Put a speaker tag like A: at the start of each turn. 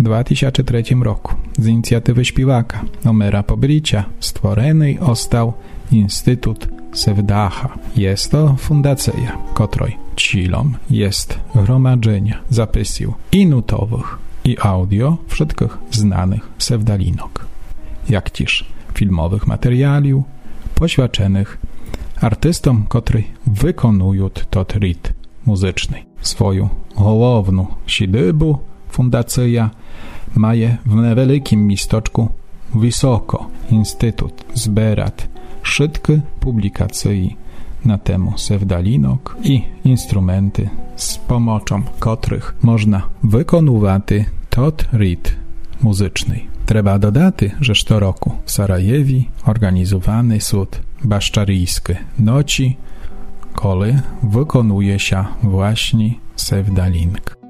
A: 2003 roku z inicjatywy śpiewaka Omera Pobrycia stworzony został Instytut Sevdacha. Jest to fundacja, której celem jest gromadzenie zapisów i nutowych, i audio wszystkich znanych sevdalinok, jak też filmowych materiałów poświęconych artystom, którzy wykonują ten rytm muzyczny. Swoją główną siedzibę fundacja ma w niewielkim miasteczku wysoko. Instytut zbiera wszystkie publikacje na temat sevdalinok i instrumenty, z pomocą których można wykonywać ten rytm muzyczny. Trzeba dodać, że co roku w Sarajewie organizowany są baszczaryjskie noci, kiedy wykonuje się właśnie sevdalinka.